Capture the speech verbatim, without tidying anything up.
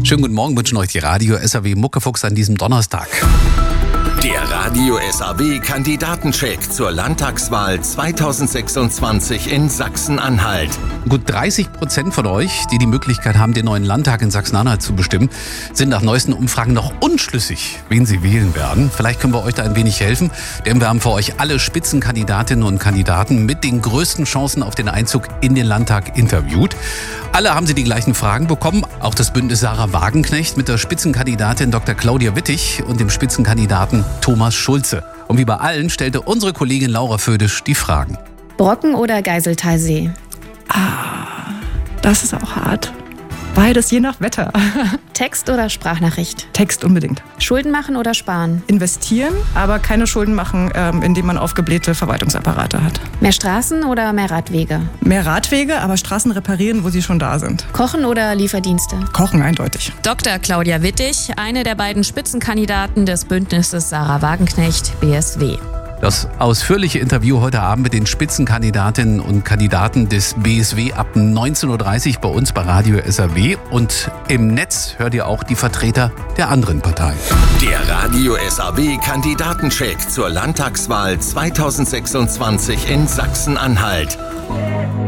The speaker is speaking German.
Schönen guten Morgen, wünschen euch die Radio S A W Muckefuchs an diesem Donnerstag. Der Radio S A W-Kandidatencheck zur Landtagswahl zweitausendsechsundzwanzig in Sachsen-Anhalt. Gut dreißig Prozent von euch, die die Möglichkeit haben, den neuen Landtag in Sachsen-Anhalt zu bestimmen, sind nach neuesten Umfragen noch unschlüssig, wen sie wählen werden. Vielleicht können wir euch da ein wenig helfen, denn wir haben für euch alle Spitzenkandidatinnen und Kandidaten mit den größten Chancen auf den Einzug in den Landtag interviewt. Alle haben sie die gleichen Fragen bekommen, auch das Bündnis Sarah Wagenknecht mit der Spitzenkandidatin Doktor Claudia Wittig und dem Spitzenkandidaten Thomas Schulze. Und wie bei allen stellte unsere Kollegin Laura Födisch die Fragen. Brocken oder Geiseltalsee? Ah, das ist auch hart. Beides je nach Wetter. Text oder Sprachnachricht? Text unbedingt. Schulden machen oder sparen? Investieren, aber keine Schulden machen, ähm, indem man aufgeblähte Verwaltungsapparate hat. Mehr Straßen oder mehr Radwege? Mehr Radwege, aber Straßen reparieren, wo sie schon da sind. Kochen oder Lieferdienste? Kochen eindeutig. Doktor Claudia Wittig, eine der beiden Spitzenkandidaten des Bündnisses Sarah Wagenknecht, B S W. Das ausführliche Interview heute Abend mit den Spitzenkandidatinnen und Kandidaten des B S W ab neunzehn Uhr dreißig bei uns bei Radio S A W. Und im Netz hört ihr auch die Vertreter der anderen Parteien. Der Radio S A W-Kandidatencheck zur Landtagswahl zweitausendsechsundzwanzig in Sachsen-Anhalt.